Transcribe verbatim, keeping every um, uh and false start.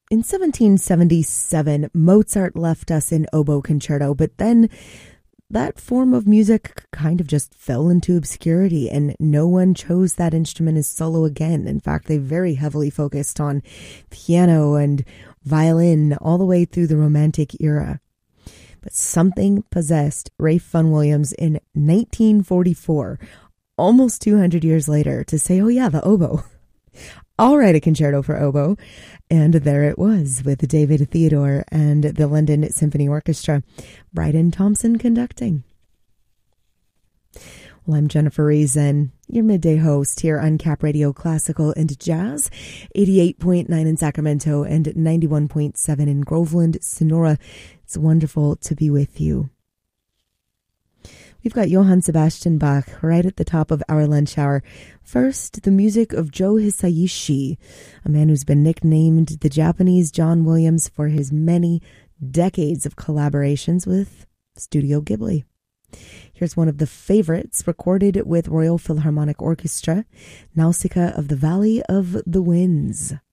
In seventeen seventy-seven, Mozart left us in oboe concerto, but then that form of music kind of just fell into obscurity, and no one chose that instrument as solo again. In fact, they very heavily focused on piano and violin all the way through the Romantic era. But something possessed Ralph Vaughan Williams in nineteen forty-four, almost two hundred years later, to say, oh yeah, the oboe. I'll write a concerto for oboe. And there it was, with David Theodore and the London Symphony Orchestra, Bryden Thompson conducting. Well, I'm Jennifer Reason, your midday host here on Cap Radio Classical and Jazz, eighty-eight point nine in Sacramento and ninety-one point seven in Groveland, Sonora. It's wonderful to be with you. We've got Johann Sebastian Bach right at the top of our lunch hour. First, the music of Joe Hisaishi, a man who's been nicknamed the Japanese John Williams for his many decades of collaborations with Studio Ghibli. Here's one of the favorites recorded with Royal Philharmonic Orchestra, Nausicaa of the Valley of the Winds.